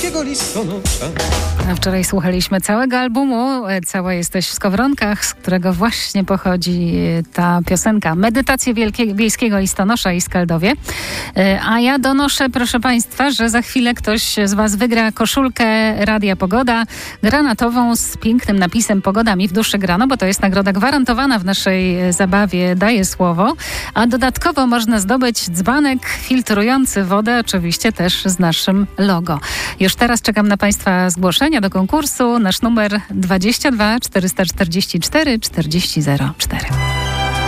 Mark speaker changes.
Speaker 1: wielkiego listonosza.
Speaker 2: A wczoraj słuchaliśmy całego albumu Cała jesteś w skowronkach, z którego właśnie pochodzi ta piosenka Medytacje wiejskiego listonosza i Skaldowie. A ja donoszę, proszę Państwa, że za chwilę ktoś z Was wygra koszulkę Radia Pogoda granatową z pięknym napisem Pogoda mi w duszy grano, bo to jest nagroda gwarantowana w naszej zabawie Daję Słowo. A dodatkowo można zdobyć dzbanek filtrujący wodę, oczywiście też z naszym logo. Już teraz czekam na Państwa zgłoszenia do konkursu. Nasz numer 22 444 4004.